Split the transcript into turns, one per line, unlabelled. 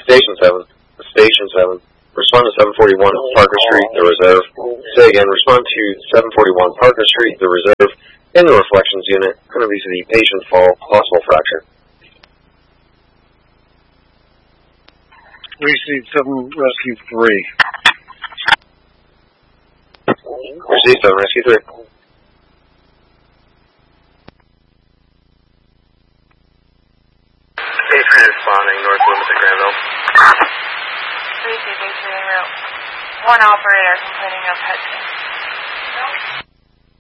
Station 7. Station 7. Respond to 741 Parker Street, the reserve. Say again, respond to 741 Parker Street, the reserve, in the reflections unit. Going to be the patient fall, possible fracture.
Received 7, Rescue 3.
Received 7, Rescue 3.
Patron responding, North Limits at Granville.
Received 3 en route. One operator complaining of head pain.